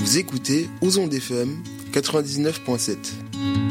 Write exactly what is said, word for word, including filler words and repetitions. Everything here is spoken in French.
Vous écoutez Ozon D F M quatre-vingt-dix-neuf point sept.